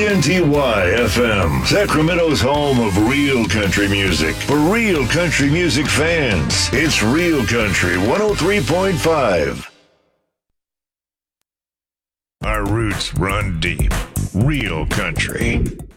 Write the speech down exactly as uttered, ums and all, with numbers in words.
N T Y F M, Sacramento's home of real country music. For real country music fans, it's Real Country one oh three point five. Our roots run deep. Real country.